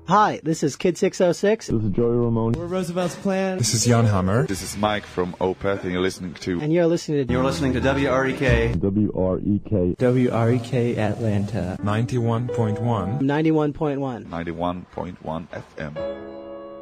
Hi, this is Kid 606. This is Joey Ramone. We're Roosevelt's Plan. This is Jan Hammer. This is Mike from Opeth, and you're listening to... You're listening to WREK. WREK. WREK Atlanta. 91.1. 91.1. 91.1 FM.